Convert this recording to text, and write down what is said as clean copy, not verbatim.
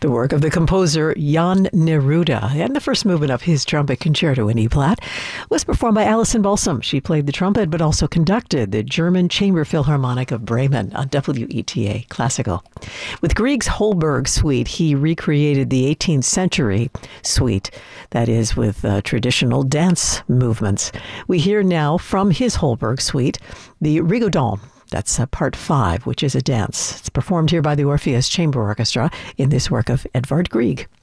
the work of the composer Jan Neruda. And the first movement of his trumpet concerto in E-flat was performed by Alison Balsam. She played the trumpet but also conducted the German Chamber Philharmonic of Bremen on WETA Classical. With Grieg's Holberg Suite, he recreated the 18th century suite, that is, with traditional dance movements. We hear now from his Holberg Suite, the Rigodon. That's part 5, which is a dance. It's performed here by the Orpheus Chamber Orchestra in this work of Edvard Grieg.